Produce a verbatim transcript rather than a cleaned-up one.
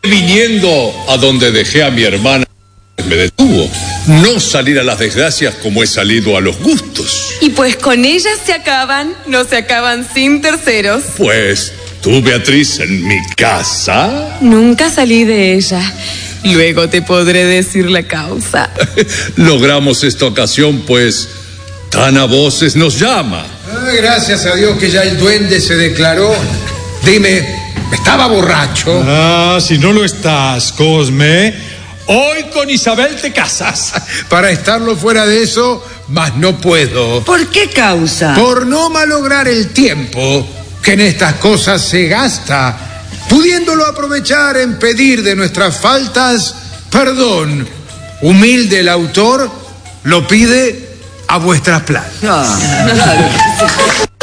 Viniendo a donde dejé a mi hermana, me detuvo. No salir a las desgracias como he salido a los gustos. Y pues con ellas se acaban, no se acaban sin terceros. Pues tú, Beatriz, en mi casa. Nunca salí de ella. Luego te podré decir la causa. Logramos esta ocasión, pues tan a voces nos llama. Ah, gracias a Dios que ya el duende se declaró. Dime, ¿estaba borracho? Ah, si no lo estás, Cosme, hoy con Isabel te casas. Para estarlo fuera de eso, mas no puedo. ¿Por qué causa? Por no malograr el tiempo que en estas cosas se gasta, pudiéndolo aprovechar en pedir de nuestras faltas perdón. Humilde el autor lo pide a vuestras plazas. Ah, claro.